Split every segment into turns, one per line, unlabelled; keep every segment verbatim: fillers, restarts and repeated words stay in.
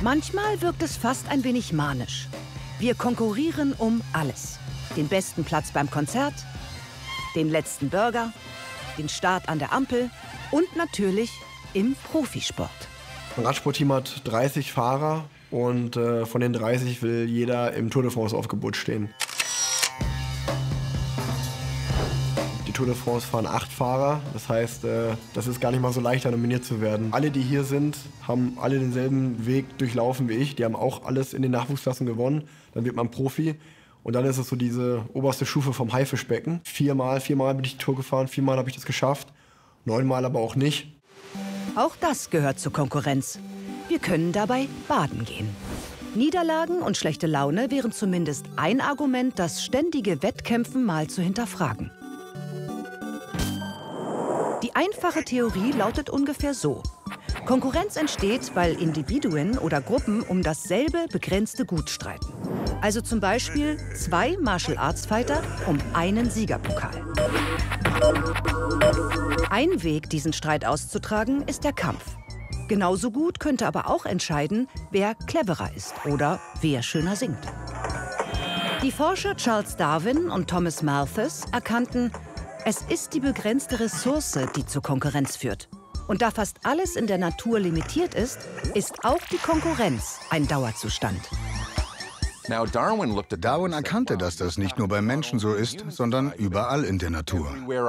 Manchmal wirkt es fast ein wenig manisch. Wir konkurrieren um alles. Den besten Platz beim Konzert, den letzten Burger, den Start an der Ampel und natürlich im Profisport.
Ein Radsportteam hat dreißig Fahrer und äh, von den dreißig will jeder im Tour de France-Aufgebot stehen. Die Tour de France fahren acht Fahrer, das heißt, äh, das ist gar nicht mal so leicht, da nominiert zu werden. Alle, die hier sind, haben alle denselben Weg durchlaufen wie ich. Die haben auch alles in den Nachwuchsklassen gewonnen. Dann wird man Profi. Und dann ist es so diese oberste Stufe vom Haifischbecken. Viermal, viermal bin ich die Tour gefahren, viermal habe ich das geschafft. Neunmal aber auch nicht.
Auch das gehört zur Konkurrenz. Wir können dabei baden gehen. Niederlagen und schlechte Laune wären zumindest ein Argument, das ständige Wettkämpfen mal zu hinterfragen. Die einfache Theorie lautet ungefähr so. Konkurrenz entsteht, weil Individuen oder Gruppen um dasselbe begrenzte Gut streiten. Also zum Beispiel zwei Martial Arts Fighter um einen Siegerpokal. Ein Weg, diesen Streit auszutragen, ist der Kampf. Genauso gut könnte aber auch entscheiden, wer cleverer ist oder wer schöner singt. Die Forscher Charles Darwin und Thomas Malthus erkannten, es ist die begrenzte Ressource, die zur Konkurrenz führt. Und da fast alles in der Natur limitiert ist, ist auch die Konkurrenz ein Dauerzustand.
Darwin erkannte, dass das nicht nur beim Menschen so ist, sondern überall in der Natur.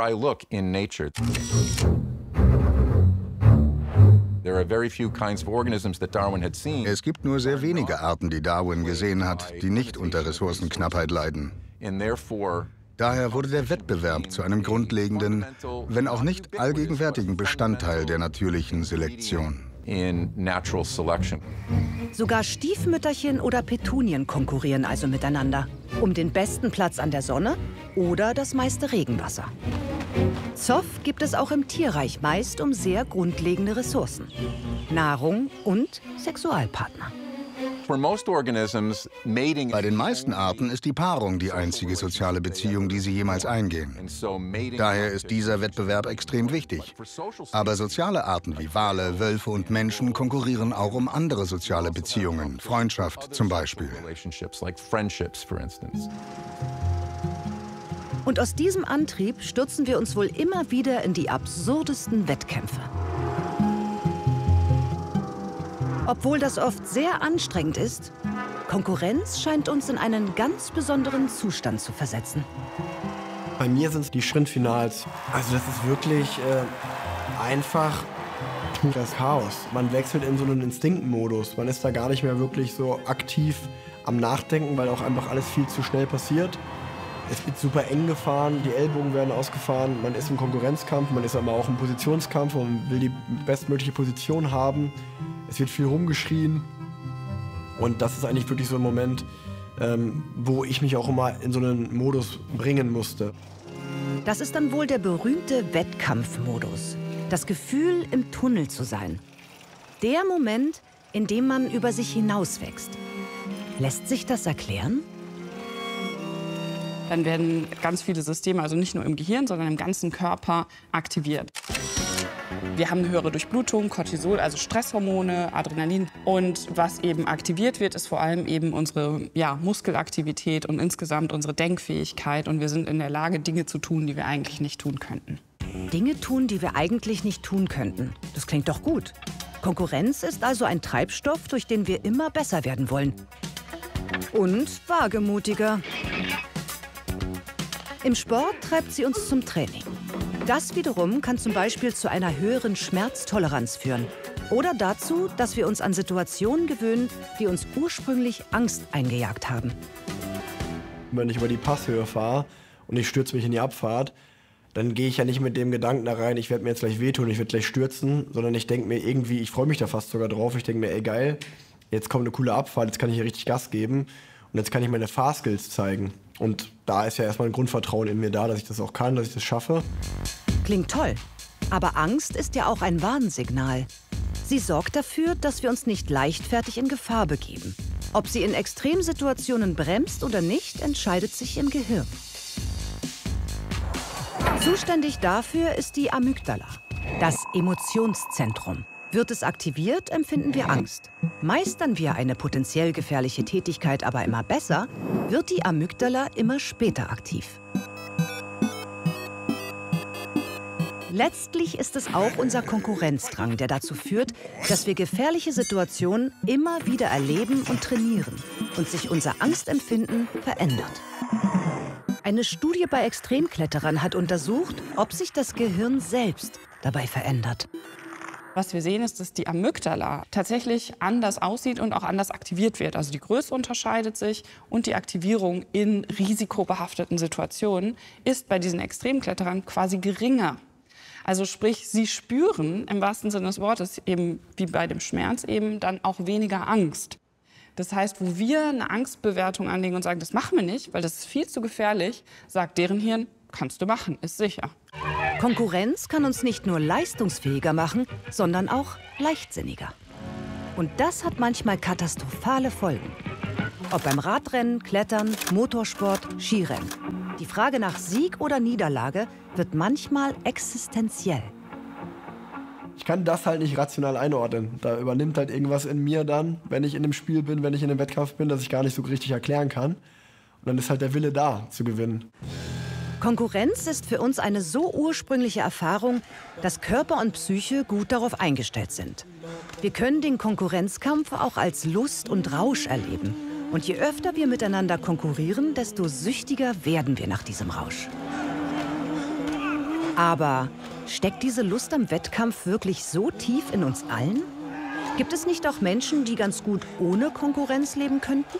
Es gibt nur sehr wenige Arten, die Darwin gesehen hat, die nicht unter Ressourcenknappheit leiden. Daher wurde der Wettbewerb zu einem grundlegenden, wenn auch nicht allgegenwärtigen Bestandteil der natürlichen Selektion.
Sogar Stiefmütterchen oder Petunien konkurrieren also miteinander um den besten Platz an der Sonne oder das meiste Regenwasser. Zoff gibt es auch im Tierreich meist um sehr grundlegende Ressourcen: Nahrung und Sexualpartner.
Bei den meisten Arten ist die Paarung die einzige soziale Beziehung, die sie jemals eingehen. Daher ist dieser Wettbewerb extrem wichtig. Aber soziale Arten wie Wale, Wölfe und Menschen konkurrieren auch um andere soziale Beziehungen, Freundschaft zum Beispiel.
Und aus diesem Antrieb stürzen wir uns wohl immer wieder in die absurdesten Wettkämpfe. Obwohl das oft sehr anstrengend ist, Konkurrenz scheint uns in einen ganz besonderen Zustand zu versetzen.
Bei mir sind es die Sprintfinals. Also das ist wirklich äh, einfach das Chaos. Man wechselt in so einen Instinktmodus. Man ist da gar nicht mehr wirklich so aktiv am Nachdenken, weil auch einfach alles viel zu schnell passiert. Es wird super eng gefahren, die Ellbogen werden ausgefahren, man ist im Konkurrenzkampf, man ist aber auch im Positionskampf und will die bestmögliche Position haben. Es wird viel rumgeschrien und das ist eigentlich wirklich so ein Moment, ähm, wo ich mich auch immer in so einen Modus bringen musste.
Das ist dann wohl der berühmte Wettkampfmodus. Das Gefühl, im Tunnel zu sein. Der Moment, in dem man über sich hinauswächst. Lässt sich das erklären?
Dann werden ganz viele Systeme, also nicht nur im Gehirn, sondern im ganzen Körper aktiviert. Wir haben eine höhere Durchblutung, Cortisol, also Stresshormone, Adrenalin. Und was eben aktiviert wird, ist vor allem eben unsere ja, Muskelaktivität und insgesamt unsere Denkfähigkeit. Und wir sind in der Lage, Dinge zu tun, die wir eigentlich nicht tun könnten.
Dinge tun, die wir eigentlich nicht tun könnten. Das klingt doch gut. Konkurrenz ist also ein Treibstoff, durch den wir immer besser werden wollen. Und wagemutiger. Im Sport treibt sie uns zum Training. Das wiederum kann zum Beispiel zu einer höheren Schmerztoleranz führen. Oder dazu, dass wir uns an Situationen gewöhnen, die uns ursprünglich Angst eingejagt haben.
Wenn ich über die Passhöhe fahre und ich stürze mich in die Abfahrt, dann gehe ich ja nicht mit dem Gedanken da rein, ich werde mir jetzt gleich wehtun, ich werde gleich stürzen, sondern ich denke mir irgendwie, ich freue mich da fast sogar drauf. Ich denke mir, ey geil, jetzt kommt eine coole Abfahrt, jetzt kann ich hier richtig Gas geben und jetzt kann ich meine Fahrskills zeigen. Und da ist ja erstmal ein Grundvertrauen in mir da, dass ich das auch kann, dass ich das schaffe.
Klingt toll. Aber Angst ist ja auch ein Warnsignal. Sie sorgt dafür, dass wir uns nicht leichtfertig in Gefahr begeben. Ob sie in Extremsituationen bremst oder nicht, entscheidet sich im Gehirn. Zuständig dafür ist die Amygdala, das Emotionszentrum. Wird es aktiviert, empfinden wir Angst. Meistern wir eine potenziell gefährliche Tätigkeit aber immer besser, wird die Amygdala immer später aktiv. Letztlich ist es auch unser Konkurrenzdrang, der dazu führt, dass wir gefährliche Situationen immer wieder erleben und trainieren und sich unser Angstempfinden verändert. Eine Studie bei Extremkletterern hat untersucht, ob sich das Gehirn selbst dabei verändert.
Was wir sehen, ist, dass die Amygdala tatsächlich anders aussieht und auch anders aktiviert wird. Also die Größe unterscheidet sich und die Aktivierung in risikobehafteten Situationen ist bei diesen Extremkletterern quasi geringer. Also sprich, sie spüren im wahrsten Sinne des Wortes, eben wie bei dem Schmerz, eben dann auch weniger Angst. Das heißt, wo wir eine Angstbewertung anlegen und sagen, das machen wir nicht, weil das ist viel zu gefährlich, sagt deren Hirn, kannst du machen, ist sicher.
Konkurrenz kann uns nicht nur leistungsfähiger machen, sondern auch leichtsinniger. Und das hat manchmal katastrophale Folgen. Ob beim Radrennen, Klettern, Motorsport, Skirennen. Die Frage nach Sieg oder Niederlage wird manchmal existenziell.
Ich kann das halt nicht rational einordnen. Da übernimmt halt irgendwas in mir dann, wenn ich in dem Spiel bin, wenn ich in einem Wettkampf bin, das ich gar nicht so richtig erklären kann. Und dann ist halt der Wille da, zu gewinnen.
Konkurrenz ist für uns eine so ursprüngliche Erfahrung, dass Körper und Psyche gut darauf eingestellt sind. Wir können den Konkurrenzkampf auch als Lust und Rausch erleben. Und je öfter wir miteinander konkurrieren, desto süchtiger werden wir nach diesem Rausch. Aber steckt diese Lust am Wettkampf wirklich so tief in uns allen? Gibt es nicht auch Menschen, die ganz gut ohne Konkurrenz leben könnten?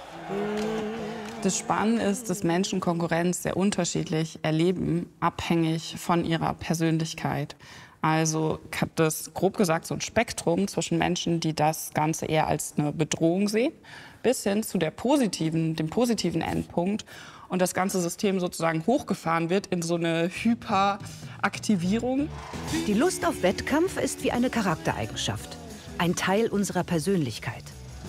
Das Spannende ist, dass Menschen Konkurrenz sehr unterschiedlich erleben, abhängig von ihrer Persönlichkeit. Also gibt es grob gesagt so ein Spektrum zwischen Menschen, die das Ganze eher als eine Bedrohung sehen, bis hin zu der positiven, dem positiven Endpunkt und das ganze System sozusagen hochgefahren wird in so eine Hyperaktivierung.
Die Lust auf Wettkampf ist wie eine Charaktereigenschaft, ein Teil unserer Persönlichkeit.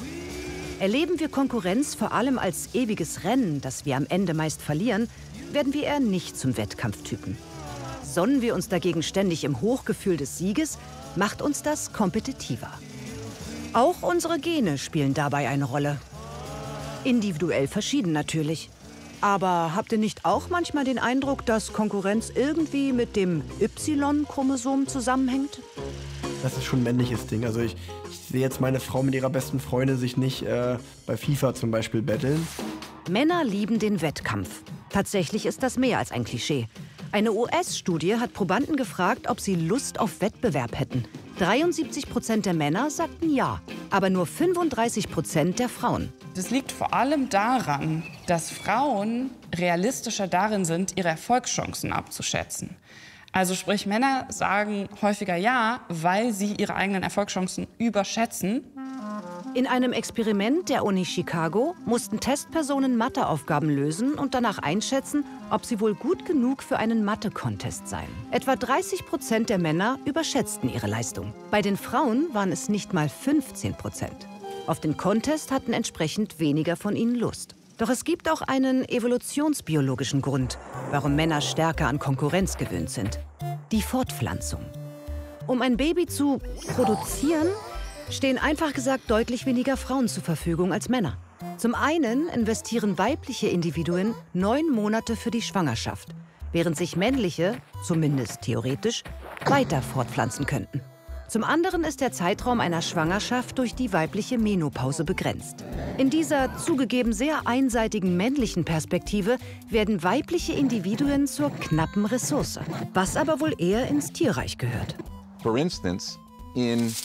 Erleben wir Konkurrenz vor allem als ewiges Rennen, das wir am Ende meist verlieren, werden wir eher nicht zum Wettkampftypen. Sonnen wir uns dagegen ständig im Hochgefühl des Sieges, macht uns das kompetitiver. Auch unsere Gene spielen dabei eine Rolle. Individuell verschieden natürlich. Aber habt ihr nicht auch manchmal den Eindruck, dass Konkurrenz irgendwie mit dem Y-Chromosom zusammenhängt?
Das ist schon ein männliches Ding. Also ich, ich sehe jetzt meine Frau mit ihrer besten Freundin sich nicht äh, bei FIFA zum Beispiel betteln.
Männer lieben den Wettkampf. Tatsächlich ist das mehr als ein Klischee. Eine U S-Studie hat Probanden gefragt, ob sie Lust auf Wettbewerb hätten. dreiundsiebzig Prozent der Männer sagten ja, aber nur fünfunddreißig Prozent der Frauen.
Das liegt vor allem daran, dass Frauen realistischer darin sind, ihre Erfolgschancen abzuschätzen. Also sprich, Männer sagen häufiger ja, weil sie ihre eigenen Erfolgschancen überschätzen.
In einem Experiment der Uni Chicago mussten Testpersonen Matheaufgaben lösen und danach einschätzen, ob sie wohl gut genug für einen Mathe-Contest seien. Etwa dreißig Prozent der Männer überschätzten ihre Leistung. Bei den Frauen waren es nicht mal fünfzehn Prozent. Auf den Contest hatten entsprechend weniger von ihnen Lust. Doch es gibt auch einen evolutionsbiologischen Grund, warum Männer stärker an Konkurrenz gewöhnt sind. Die Fortpflanzung. Um ein Baby zu produzieren, stehen einfach gesagt deutlich weniger Frauen zur Verfügung als Männer. Zum einen investieren weibliche Individuen neun Monate für die Schwangerschaft, während sich männliche, zumindest theoretisch, weiter fortpflanzen könnten. Zum anderen ist der Zeitraum einer Schwangerschaft durch die weibliche Menopause begrenzt. In dieser zugegeben sehr einseitigen männlichen Perspektive werden weibliche Individuen zur knappen Ressource, was aber wohl eher ins Tierreich gehört.
For instance, in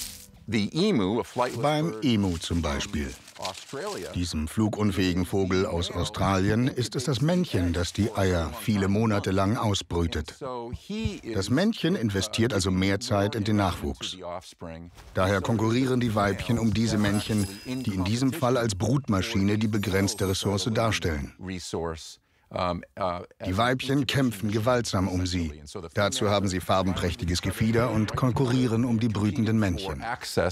Beim Emu zum Beispiel, diesem flugunfähigen Vogel aus Australien, ist es das Männchen, das die Eier viele Monate lang ausbrütet. Das Männchen investiert also mehr Zeit in den Nachwuchs. Daher konkurrieren die Weibchen um diese Männchen, die in diesem Fall als Brutmaschine die begrenzte Ressource darstellen. Die Weibchen kämpfen gewaltsam um sie. Dazu haben sie farbenprächtiges Gefieder und konkurrieren um die brütenden Männchen.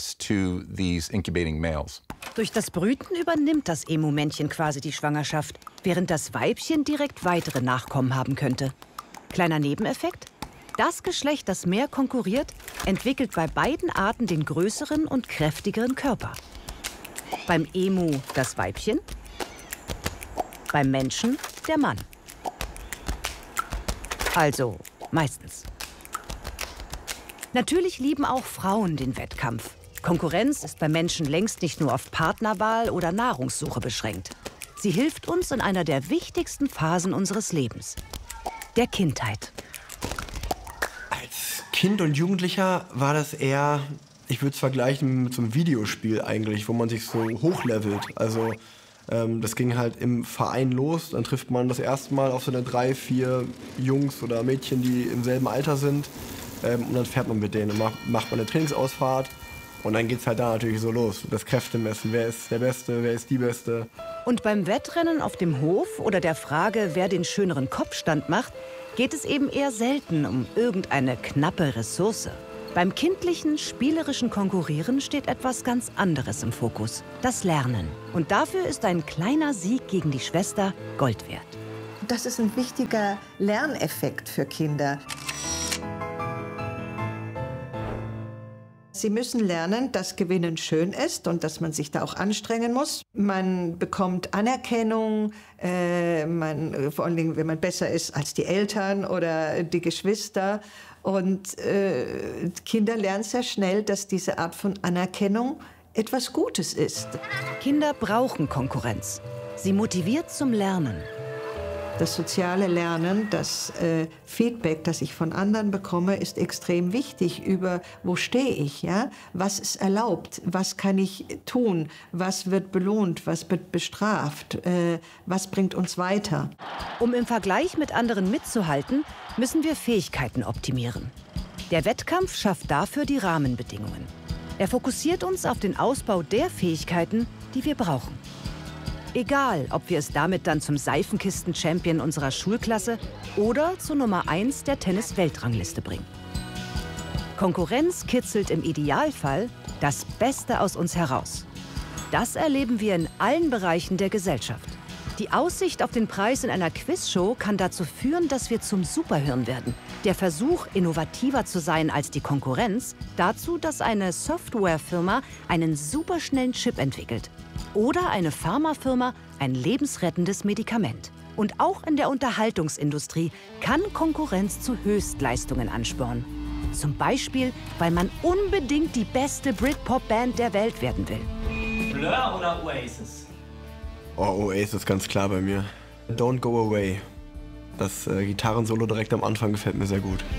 Durch das Brüten übernimmt das Emu-Männchen quasi die Schwangerschaft, während das Weibchen direkt weitere Nachkommen haben könnte. Kleiner Nebeneffekt? Das Geschlecht, das mehr konkurriert, entwickelt bei beiden Arten den größeren und kräftigeren Körper. Beim Emu das Weibchen, beim Menschen der Mann. Also meistens. Natürlich lieben auch Frauen den Wettkampf. Konkurrenz ist bei Menschen längst nicht nur auf Partnerwahl oder Nahrungssuche beschränkt. Sie hilft uns in einer der wichtigsten Phasen unseres Lebens, der Kindheit.
Als Kind und Jugendlicher war das eher, ich würde es vergleichen mit so einem Videospiel eigentlich, wo man sich so hochlevelt. Also ähm, das ging halt im Verein los, dann trifft man das erste Mal auf so eine drei, vier Jungs oder Mädchen, die im selben Alter sind. Ähm, und dann fährt man mit denen und macht, macht man eine Trainingsausfahrt. Und dann geht's halt da natürlich so los, das Kräftemessen. Wer ist der Beste, wer ist die Beste?
Und beim Wettrennen auf dem Hof oder der Frage, wer den schöneren Kopfstand macht, geht es eben eher selten um irgendeine knappe Ressource. Beim kindlichen, spielerischen Konkurrieren steht etwas ganz anderes im Fokus, das Lernen. Und dafür ist ein kleiner Sieg gegen die Schwester Gold wert.
Das ist ein wichtiger Lerneffekt für Kinder. Sie müssen lernen, dass Gewinnen schön ist und dass man sich da auch anstrengen muss. Man bekommt Anerkennung, äh, man, vor allen Dingen, wenn man besser ist als die Eltern oder die Geschwister. Und äh, Kinder lernen sehr schnell, dass diese Art von Anerkennung etwas Gutes ist.
Kinder brauchen Konkurrenz. Sie motiviert zum Lernen.
Das soziale Lernen, das äh, Feedback, das ich von anderen bekomme, ist extrem wichtig über, wo stehe ich, ja? Was ist erlaubt, was kann ich tun, was wird belohnt, was wird bestraft, äh, was bringt uns weiter.
Um im Vergleich mit anderen mitzuhalten, müssen wir Fähigkeiten optimieren. Der Wettkampf schafft dafür die Rahmenbedingungen. Er fokussiert uns auf den Ausbau der Fähigkeiten, die wir brauchen. Egal, ob wir es damit dann zum Seifenkisten-Champion unserer Schulklasse oder zur Nummer eins der Tennis-Weltrangliste bringen. Konkurrenz kitzelt im Idealfall das Beste aus uns heraus. Das erleben wir in allen Bereichen der Gesellschaft. Die Aussicht auf den Preis in einer Quizshow kann dazu führen, dass wir zum Superhirn werden. Der Versuch, innovativer zu sein als die Konkurrenz, dazu, dass eine Softwarefirma einen superschnellen Chip entwickelt. Oder eine Pharmafirma ein lebensrettendes Medikament. Und auch in der Unterhaltungsindustrie kann Konkurrenz zu Höchstleistungen anspornen. Zum Beispiel, weil man unbedingt die beste Britpop-Band der Welt werden will.
Blur oder Oasis?
Oh, Oasis, ganz klar bei mir. Don't Go Away. Das äh, Gitarrensolo direkt am Anfang gefällt mir sehr gut.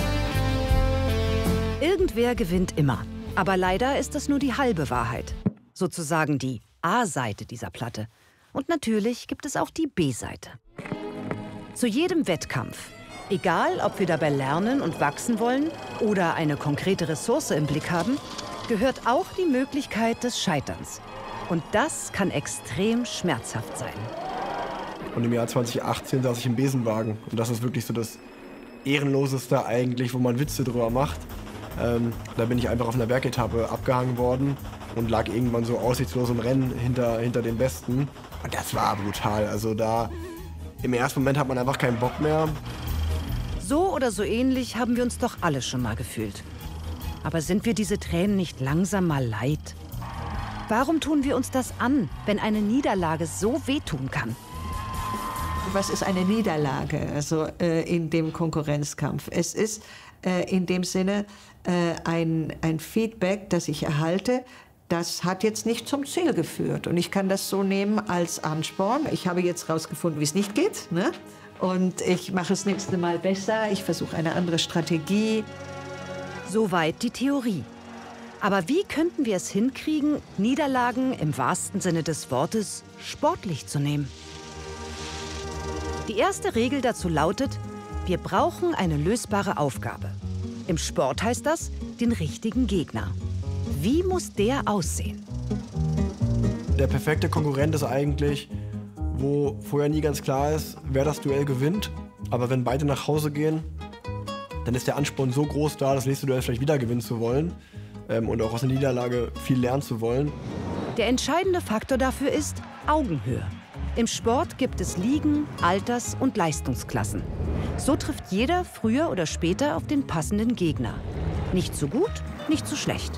Irgendwer gewinnt immer. Aber leider ist das nur die halbe Wahrheit. Sozusagen die A-Seite dieser Platte. Und natürlich gibt es auch die B-Seite. Zu jedem Wettkampf, egal ob wir dabei lernen und wachsen wollen oder eine konkrete Ressource im Blick haben, gehört auch die Möglichkeit des Scheiterns. Und das kann extrem schmerzhaft sein.
Und im Jahr zwanzig achtzehn saß ich im Besenwagen. Und das ist wirklich so das Ehrenloseste eigentlich, wo man Witze drüber macht. Ähm, da bin ich einfach auf einer Bergetappe abgehangen worden und lag irgendwann so aussichtslos im Rennen hinter, hinter den Besten. Und das war brutal. Also da im ersten Moment hat man einfach keinen Bock mehr.
So oder so ähnlich haben wir uns doch alle schon mal gefühlt. Aber sind wir diese Tränen nicht langsam mal leid? Warum tun wir uns das an, wenn eine Niederlage so wehtun kann?
Was ist eine Niederlage also, äh, in dem Konkurrenzkampf? Es ist äh, in dem Sinne äh, ein, ein Feedback, das ich erhalte, das hat jetzt nicht zum Ziel geführt. Und ich kann das so nehmen als Ansporn. Ich habe jetzt herausgefunden, wie es nicht geht, ne? Und ich mache es nächste Mal besser. Ich versuche eine andere Strategie.
Soweit die Theorie. Aber wie könnten wir es hinkriegen, Niederlagen im wahrsten Sinne des Wortes sportlich zu nehmen? Die erste Regel dazu lautet, wir brauchen eine lösbare Aufgabe. Im Sport heißt das, den richtigen Gegner. Wie muss der aussehen?
Der perfekte Konkurrent ist eigentlich, wo vorher nie ganz klar ist, wer das Duell gewinnt. Aber wenn beide nach Hause gehen, dann ist der Ansporn so groß da, das nächste Duell vielleicht wieder gewinnen zu wollen. Ähm, und auch aus der Niederlage viel lernen zu wollen.
Der entscheidende Faktor dafür ist Augenhöhe. Im Sport gibt es Ligen, Alters- und Leistungsklassen. So trifft jeder früher oder später auf den passenden Gegner. Nicht zu gut, nicht zu schlecht.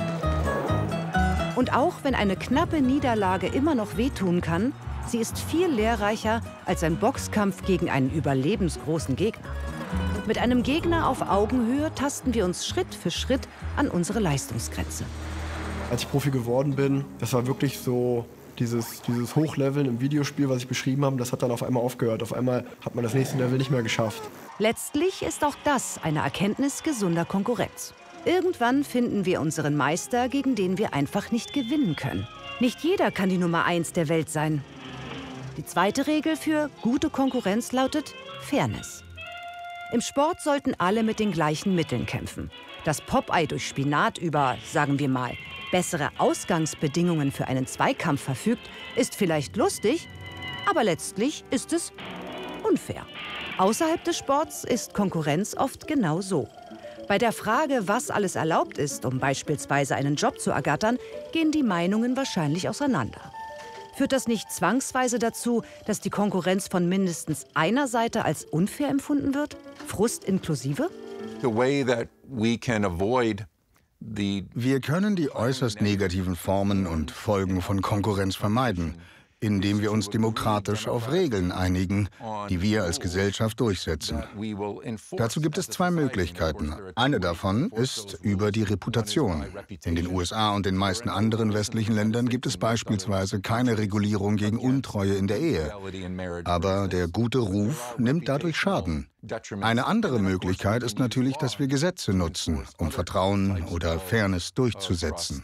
Und auch wenn eine knappe Niederlage immer noch wehtun kann, sie ist viel lehrreicher als ein Boxkampf gegen einen überlebensgroßen Gegner. Mit einem Gegner auf Augenhöhe tasten wir uns Schritt für Schritt an unsere Leistungsgrenze.
Als ich Profi geworden bin, das war wirklich so dieses, dieses Hochleveln im Videospiel, was ich beschrieben habe, das hat dann auf einmal aufgehört. Auf einmal hat man das nächste Level nicht mehr geschafft.
Letztlich ist auch das eine Erkenntnis gesunder Konkurrenz. Irgendwann finden wir unseren Meister, gegen den wir einfach nicht gewinnen können. Nicht jeder kann die Nummer eins der Welt sein. Die zweite Regel für gute Konkurrenz lautet Fairness. Im Sport sollten alle mit den gleichen Mitteln kämpfen. Das Popeye durch Spinat über, sagen wir mal, bessere Ausgangsbedingungen für einen Zweikampf verfügt, ist vielleicht lustig, aber letztlich ist es unfair. Außerhalb des Sports ist Konkurrenz oft genau so. Bei der Frage, was alles erlaubt ist, um beispielsweise einen Job zu ergattern, gehen die Meinungen wahrscheinlich auseinander. Führt das nicht zwangsweise dazu, dass die Konkurrenz von mindestens einer Seite als unfair empfunden wird? Frust inklusive?
The way that we can avoid the Wir können die äußerst negativen Formen und Folgen von Konkurrenz vermeiden, indem wir uns demokratisch auf Regeln einigen, die wir als Gesellschaft durchsetzen. Dazu gibt es zwei Möglichkeiten. Eine davon ist über die Reputation. In den U S A und den meisten anderen westlichen Ländern gibt es beispielsweise keine Regulierung gegen Untreue in der Ehe. Aber der gute Ruf nimmt dadurch Schaden. Eine andere Möglichkeit ist natürlich, dass wir Gesetze nutzen, um Vertrauen oder Fairness durchzusetzen.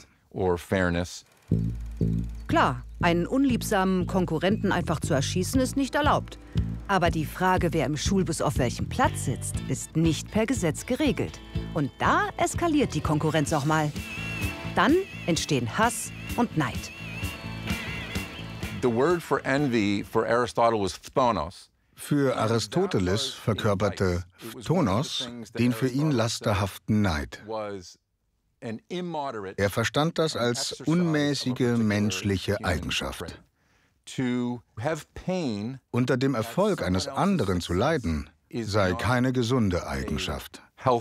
Klar, einen unliebsamen Konkurrenten einfach zu erschießen, ist nicht erlaubt. Aber die Frage, wer im Schulbus auf welchem Platz sitzt, ist nicht per Gesetz geregelt. Und da eskaliert die Konkurrenz auch mal. Dann entstehen Hass und Neid.
The word for envy for Aristotle was Phonos. Für Aristoteles verkörperte Phonos den für ihn lasterhaften Neid. Er verstand das als unmäßige menschliche Eigenschaft. Unter dem Erfolg eines anderen zu leiden, sei keine gesunde Eigenschaft.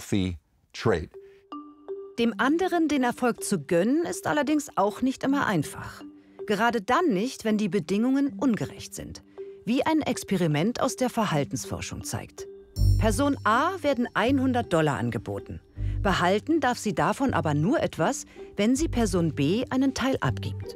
Dem anderen den Erfolg zu gönnen, ist allerdings auch nicht immer einfach. Gerade dann nicht, wenn die Bedingungen ungerecht sind. Wie ein Experiment aus der Verhaltensforschung zeigt. Person A werden hundert Dollar angeboten. Behalten darf sie davon aber nur etwas, wenn sie Person B einen Teil abgibt.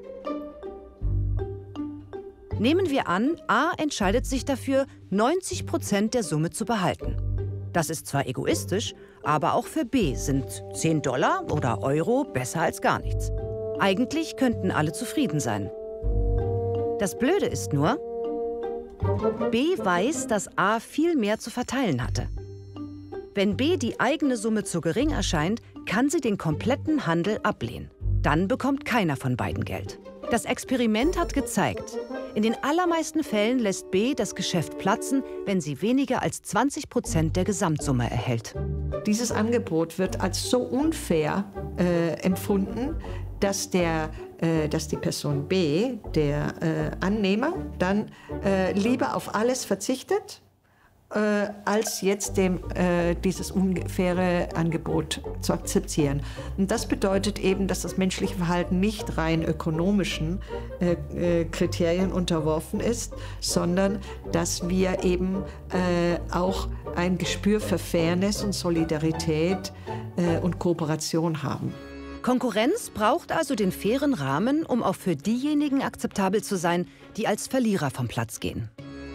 Nehmen wir an, A entscheidet sich dafür, neunzig Prozent der Summe zu behalten. Das ist zwar egoistisch, aber auch für B sind zehn Dollar oder Euro besser als gar nichts. Eigentlich könnten alle zufrieden sein. Das Blöde ist nur, B weiß, dass A viel mehr zu verteilen hatte. Wenn B die eigene Summe zu gering erscheint, kann sie den kompletten Handel ablehnen. Dann bekommt keiner von beiden Geld. Das Experiment hat gezeigt, in den allermeisten Fällen lässt B das Geschäft platzen, wenn sie weniger als zwanzig Prozent der Gesamtsumme erhält.
Dieses Angebot wird als so unfair äh, empfunden, dass, der, äh, dass die Person B, der äh, Annehmer, dann äh, lieber auf alles verzichtet, Äh, als jetzt dem, äh, dieses unfaire Angebot zu akzeptieren. Und das bedeutet eben, dass das menschliche Verhalten nicht rein ökonomischen äh, äh, Kriterien unterworfen ist, sondern dass wir eben äh, auch ein Gespür für Fairness und Solidarität äh, und Kooperation haben.
Konkurrenz braucht also den fairen Rahmen, um auch für diejenigen akzeptabel zu sein, die als Verlierer vom Platz gehen.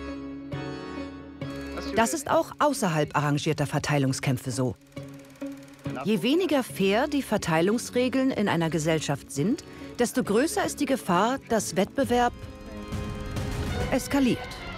Das ist auch außerhalb arrangierter Verteilungskämpfe so. Je weniger fair die Verteilungsregeln in einer Gesellschaft sind, desto größer ist die Gefahr, dass Wettbewerb eskaliert.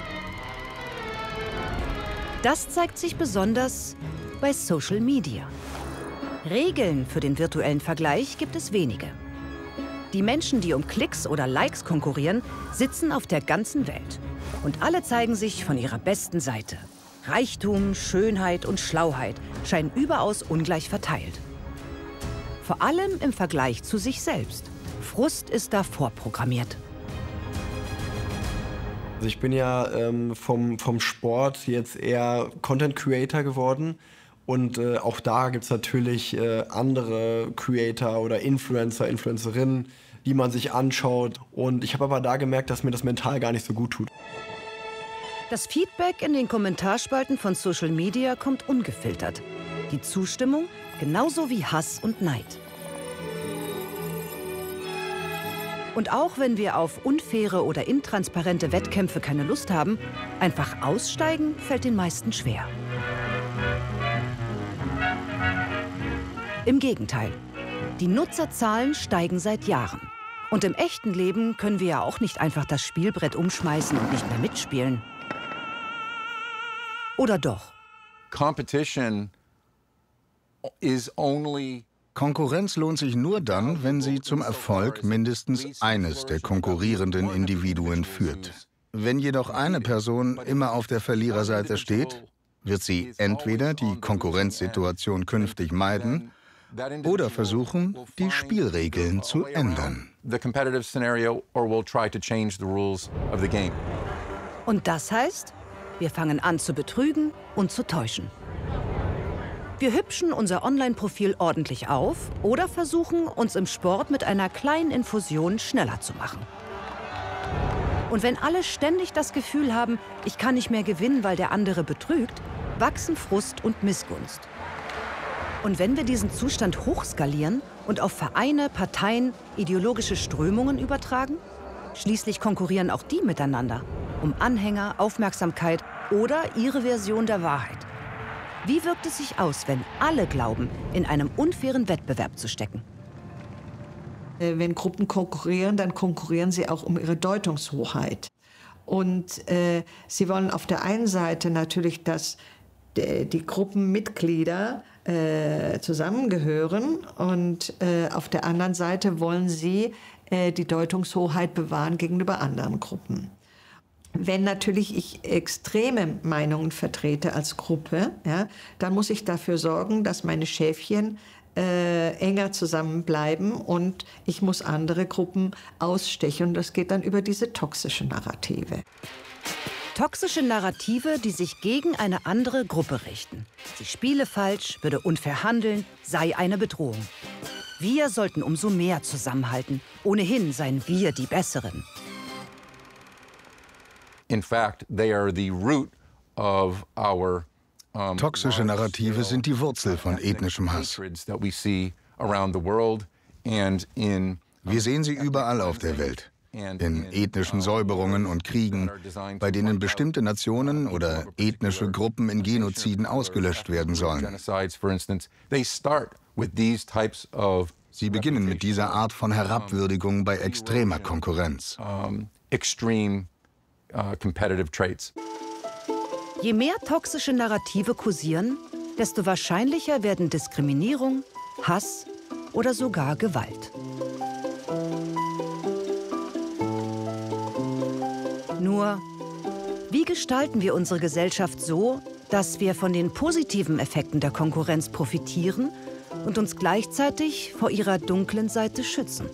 Das zeigt sich besonders bei Social Media. Regeln für den virtuellen Vergleich gibt es wenige. Die Menschen, die um Klicks oder Likes konkurrieren, sitzen auf der ganzen Welt. Und alle zeigen sich von ihrer besten Seite. Reichtum, Schönheit und Schlauheit scheinen überaus ungleich verteilt. Vor allem im Vergleich zu sich selbst. Frust ist da vorprogrammiert.
Also ich bin ja ähm, vom, vom Sport jetzt eher Content Creator geworden. Und äh, auch da gibt es natürlich äh, andere Creator oder Influencer, Influencerinnen, die man sich anschaut. Und ich habe aber da gemerkt, dass mir das mental gar nicht so gut tut.
Das Feedback in den Kommentarspalten von Social Media kommt ungefiltert. Die Zustimmung genauso wie Hass und Neid. Und auch wenn wir auf unfaire oder intransparente Wettkämpfe keine Lust haben, einfach aussteigen fällt den meisten schwer. Im Gegenteil, die Nutzerzahlen steigen seit Jahren. Und im echten Leben können wir ja auch nicht einfach das Spielbrett umschmeißen und nicht mehr mitspielen. Oder doch?
Competition is only Konkurrenz lohnt sich nur dann, wenn sie zum Erfolg mindestens eines der konkurrierenden Individuen führt. Wenn jedoch eine Person immer auf der Verliererseite steht, wird sie entweder die Konkurrenzsituation künftig meiden oder versuchen, die Spielregeln zu ändern.
Und das heißt, wir fangen an zu betrügen und zu täuschen. Wir hübschen unser Online-Profil ordentlich auf oder versuchen, uns im Sport mit einer kleinen Infusion schneller zu machen. Und wenn alle ständig das Gefühl haben, ich kann nicht mehr gewinnen, weil der andere betrügt, wachsen Frust und Missgunst. Und wenn wir diesen Zustand hochskalieren und auf Vereine, Parteien, ideologische Strömungen übertragen, schließlich konkurrieren auch die miteinander um Anhänger, Aufmerksamkeit oder ihre Version der Wahrheit. Wie wirkt es sich aus, wenn alle glauben, in einem unfairen Wettbewerb zu stecken?
Wenn Gruppen konkurrieren, dann konkurrieren sie auch um ihre Deutungshoheit. Und äh, sie wollen auf der einen Seite natürlich, dass die, die Gruppenmitglieder äh, zusammengehören und äh, auf der anderen Seite wollen sie äh, die Deutungshoheit bewahren gegenüber anderen Gruppen. Wenn natürlich ich extreme Meinungen vertrete als Gruppe, ja, dann muss ich dafür sorgen, dass meine Schäfchen äh, enger zusammenbleiben und ich muss andere Gruppen ausstechen. Und das geht dann über diese toxische Narrative.
Toxische Narrative, die sich gegen eine andere Gruppe richten. Sie spiele falsch, würde unfair handeln, sei eine Bedrohung. Wir sollten umso mehr zusammenhalten. Ohnehin seien wir die Besseren.
Toxische Narrative sind die Wurzel von ethnischem Hass. Wir sehen sie überall auf der Welt. In ethnischen Säuberungen und Kriegen, bei denen bestimmte Nationen oder ethnische Gruppen in Genoziden ausgelöscht werden sollen. Sie beginnen mit dieser Art von Herabwürdigung bei extremer Konkurrenz.
Je mehr toxische Narrative kursieren, desto wahrscheinlicher werden Diskriminierung, Hass oder sogar Gewalt. Nur, wie gestalten wir unsere Gesellschaft so, dass wir von den positiven Effekten der Konkurrenz profitieren und uns gleichzeitig vor ihrer dunklen Seite schützen?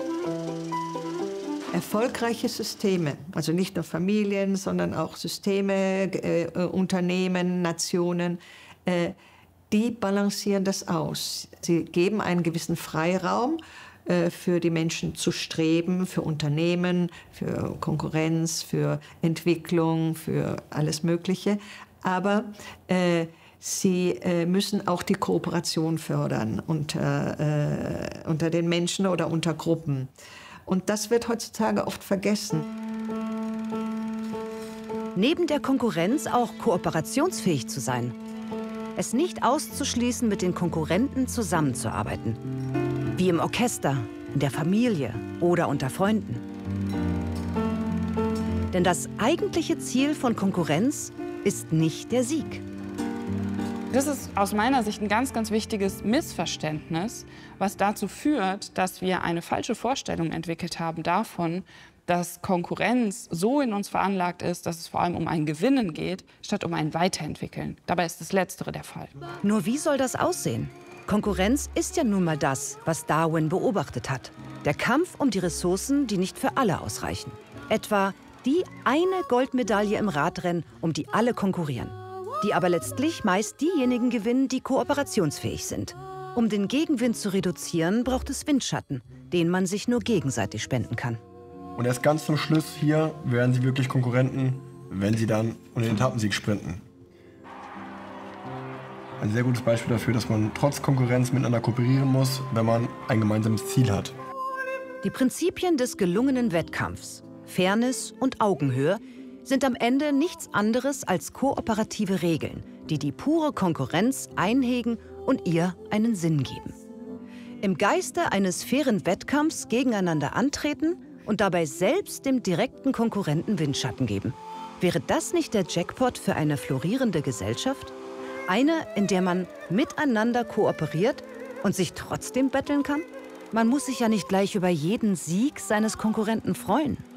Erfolgreiche Systeme, also nicht nur Familien, sondern auch Systeme, äh, Unternehmen, Nationen, äh, die balancieren das aus. Sie geben einen gewissen Freiraum äh, für die Menschen zu streben, für Unternehmen, für Konkurrenz, für Entwicklung, für alles Mögliche. Aber äh, sie äh, müssen auch die Kooperation fördern unter, äh, unter den Menschen oder unter Gruppen. Und das wird heutzutage oft vergessen.
Neben der Konkurrenz auch kooperationsfähig zu sein. Es nicht auszuschließen, mit den Konkurrenten zusammenzuarbeiten. Wie im Orchester, in der Familie oder unter Freunden. Denn das eigentliche Ziel von Konkurrenz ist nicht der Sieg.
Das ist aus meiner Sicht ein ganz, ganz wichtiges Missverständnis, was dazu führt, dass wir eine falsche Vorstellung entwickelt haben davon, dass Konkurrenz so in uns veranlagt ist, dass es vor allem um ein Gewinnen geht, statt um ein Weiterentwickeln. Dabei ist das Letztere der Fall.
Nur wie soll das aussehen? Konkurrenz ist ja nun mal das, was Darwin beobachtet hat. Der Kampf um die Ressourcen, die nicht für alle ausreichen. Etwa die eine Goldmedaille im Radrennen, um die alle konkurrieren. Die aber letztlich meist diejenigen gewinnen, die kooperationsfähig sind. Um den Gegenwind zu reduzieren, braucht es Windschatten, den man sich nur gegenseitig spenden kann.
Und erst ganz zum Schluss hier werden sie wirklich Konkurrenten, wenn sie dann um den Etappensieg sprinten. Ein sehr gutes Beispiel dafür, dass man trotz Konkurrenz miteinander kooperieren muss, wenn man ein gemeinsames Ziel hat.
Die Prinzipien des gelungenen Wettkampfs, Fairness und Augenhöhe, sind am Ende nichts anderes als kooperative Regeln, die die pure Konkurrenz einhegen und ihr einen Sinn geben. Im Geiste eines fairen Wettkampfs gegeneinander antreten und dabei selbst dem direkten Konkurrenten Windschatten geben. Wäre das nicht der Jackpot für eine florierende Gesellschaft? Eine, in der man miteinander kooperiert und sich trotzdem betteln kann? Man muss sich ja nicht gleich über jeden Sieg seines Konkurrenten freuen.